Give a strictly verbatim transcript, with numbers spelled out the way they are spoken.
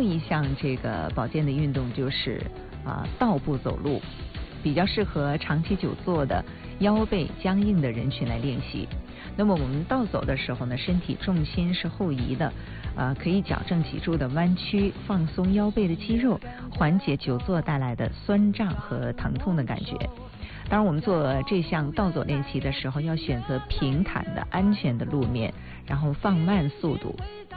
一项这个保健的运动就是啊道步走路，比较适合长期久坐的腰背僵硬的人群来练习。那么我们倒走的时候呢，身体重心是后移的，呃，可以矫正脊柱的弯曲，放松腰背的肌肉，缓解久坐带来的酸胀和疼痛的感觉。当然我们做这项倒走练习的时候，要选择平坦的安全的路面，然后放慢速度，